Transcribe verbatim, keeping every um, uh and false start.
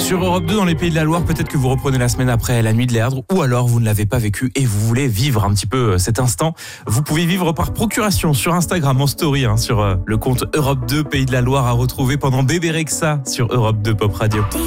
Sur Europe deux, dans les Pays de la Loire, peut-être que vous reprenez la semaine après la nuit de l'Erdre, ou alors vous ne l'avez pas vécu et vous voulez vivre un petit peu cet instant. Vous pouvez vivre par procuration sur Instagram en story, hein, sur le compte Europe deux Pays de la Loire, à retrouver pendant Bébé Rexha sur Europe deux Pop Radio.